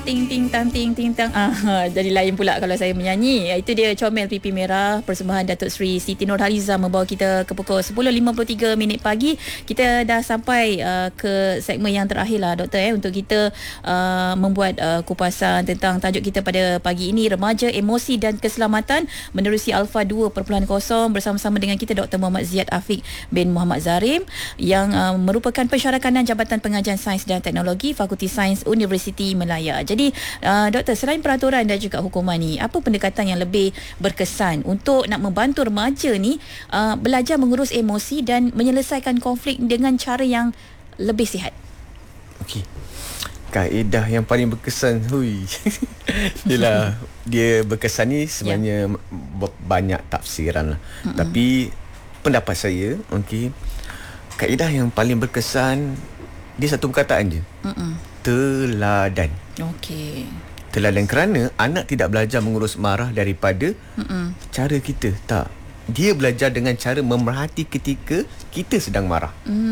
Ting ting tang ting ting tang. Jadi lain pula kalau saya menyanyi. Itu dia Comel Pipi Merah, persembahan Datuk Seri Siti Nurhaliza membawa kita ke pukul 10.53 pagi. Kita dah sampai ke segmen yang terakhir lah doktor untuk kita membuat kupasan tentang tajuk kita pada pagi ini, remaja, emosi dan keselamatan menerusi Alpha 2.0. Bersama-sama dengan kita Dr. Muhammad Ziyad Afiq bin Muhammad Zarim yang merupakan pensyarakanan Jabatan Pengajian Sains dan Teknologi Fakulti Sains Universiti Melaya. Jadi doktor, selain peraturan dan juga hukuman ni, apa pendekatan yang lebih berkesan untuk nak membantu remaja ni belajar mengurus emosi dan menyelesaikan konflik dengan cara yang lebih sihat? Okey. Kaedah yang paling berkesan ialah dia berkesan ni sebenarnya banyak tafsiran lah. Tapi pendapat saya, okey, kaedah yang paling berkesan dia satu perkataan je. Teladan. Okey. Teladan kerana anak tidak belajar mengurus marah daripada cara kita. Tak. Dia belajar dengan cara memerhati ketika kita sedang marah.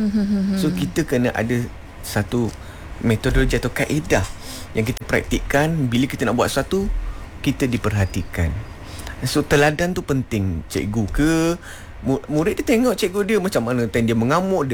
So kita kena ada satu metodologi atau kaedah yang kita praktikkan bila kita nak buat sesuatu, kita diperhatikan. So teladan tu penting. Cikgu ke murid dia tengok cikgu dia macam mana, dia mengamuk,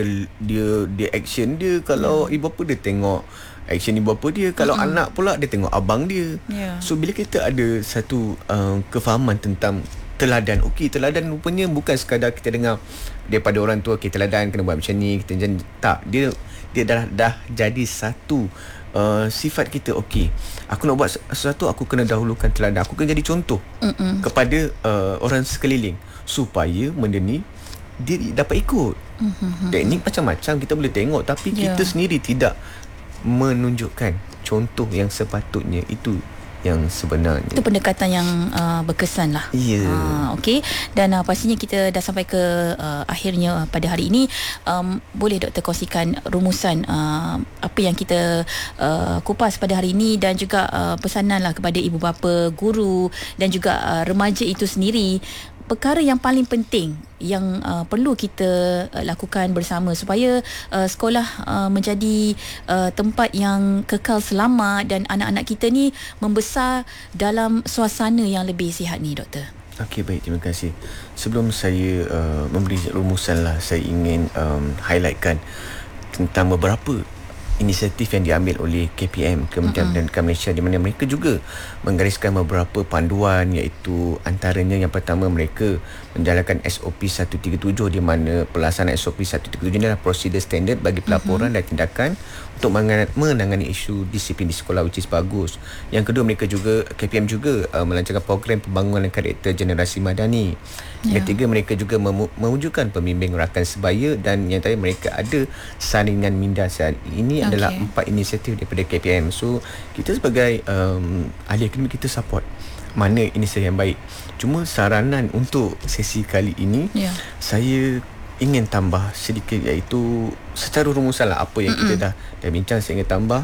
dia action dia. Kalau ibu bapa dia tengok action ibu bapa dia. Kalau anak pula dia tengok abang dia. So bila kita ada satu kefahaman tentang teladan, okey, teladan rupanya bukan sekadar kita dengar daripada orang tua, okey, teladan kena buat macam ni, kita macam tak, dia dah jadi satu sifat kita. Okey, aku nak buat sesuatu, aku kena dahulukan teladan, aku kena jadi contoh kepada orang sekeliling supaya benda ni dia dapat ikut. Teknik macam-macam kita boleh tengok, tapi kita sendiri tidak menunjukkan contoh yang sepatutnya. Itu yang sebenarnya. Itu pendekatan yang berkesan lah. Okey. Dan pastinya kita dah sampai ke akhirnya pada hari ini. Boleh doktor kongsikan rumusan apa yang kita kupas pada hari ini, dan juga pesanan lah kepada ibu bapa, guru dan juga remaja itu sendiri. Perkara yang paling penting yang perlu kita lakukan bersama supaya sekolah menjadi tempat yang kekal selamat dan anak-anak kita ni membesar dalam suasana yang lebih sihat ni, doktor. Okey, baik, terima kasih. Sebelum saya memberi rumusan lah, saya ingin highlightkan tentang beberapa inisiatif yang diambil oleh KPM, Kementerian Pendidikan Malaysia, di mana mereka juga menggariskan beberapa panduan, iaitu antaranya yang pertama, mereka menjalankan SOP 137, di mana pelaksanaan SOP 137 ini adalah prosedur standard bagi pelaporan dan tindakan untuk menangani isu disiplin di sekolah, which is bagus. Yang kedua, mereka juga, KPM juga melancarkan program pembangunan karakter generasi madani. Yang ketiga, mereka juga mewujudkan pembimbing rakan sebaya, dan yang terakhir, mereka ada saringan minda sihat. Ini adalah 4 inisiatif daripada KPM. So kita sebagai ahli akademik, kita support mana inisiatif yang baik. Cuma saranan untuk sesi kali ini, saya ingin tambah sedikit, iaitu secara rumusan lah apa yang kita dah bincang. Saya ingin tambah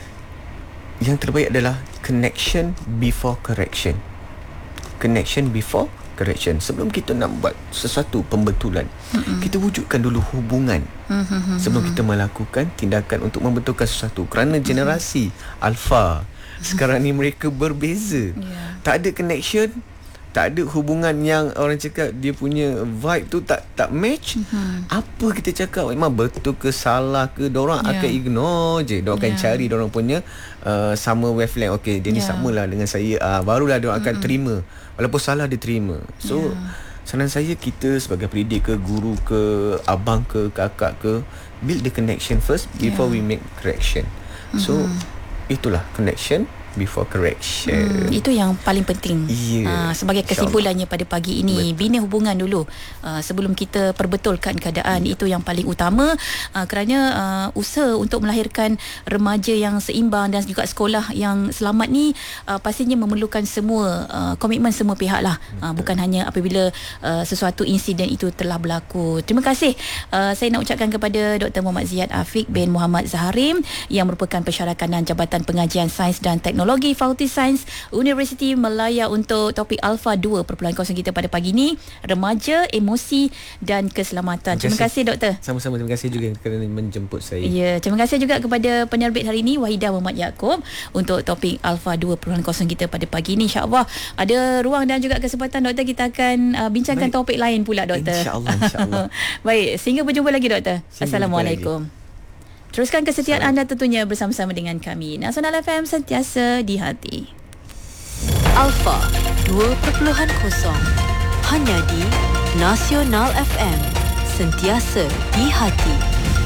yang terbaik adalah connection before correction. Connection before correction. Sebelum kita nak buat sesuatu pembetulan, kita wujudkan dulu hubungan sebelum kita melakukan tindakan untuk membetulkan sesuatu. Kerana generasi alfa sekarang ni mereka berbeza. Tak ada connection, tak ada hubungan yang orang cakap dia punya vibe tu tak match. Apa kita cakap memang betul ke salah ke, diorang akan ignore je. Diorang akan cari diorang punya sama wavelength. Okey, dia ni samalah dengan saya, barulah diorang akan terima. Walaupun salah, dia terima. So saran saya, kita sebagai pendidik ke, guru ke, abang ke, kakak ke, build the connection first before we make correction. So itulah connection before correction. Itu yang paling penting. Sebagai kesimpulannya pada pagi ini, bina hubungan dulu sebelum kita perbetulkan keadaan. Itu yang paling utama, kerana usaha untuk melahirkan remaja yang seimbang dan juga sekolah yang selamat ni pastinya memerlukan semua komitmen semua pihak lah. Bukan hanya apabila sesuatu insiden itu telah berlaku. Terima kasih saya nak ucapkan kepada Dr. Muhammad Ziyad Afiq bin Muhammad Zarim yang merupakan pensyarakanan Jabatan Pengajian Sains dan Teknologi Teknologi Fakulti Sains Universiti Malaya untuk topik Alpha 2 perpuluhan kosong kita pada pagi ni, remaja, emosi dan keselamatan. Terima kasih doktor. Sama-sama, terima kasih juga kerana menjemput saya. Ya, terima kasih juga kepada penerbit hari ini Wahidah Muhammad Yaakob untuk topik Alpha 2 perpuluhan kosong kita pada pagi ni. InsyaAllah ada ruang dan juga kesempatan doktor, kita akan bincangkan topik lain pula doktor. InsyaAllah. Baik, sehingga berjumpa lagi doktor. Assalamualaikum. Teruskan kesetiaan anda tentunya bersama-sama dengan kami. Nasional FM, sentiasa di hati. Alpha 2.0 hanya di Nasional FM, sentiasa di hati.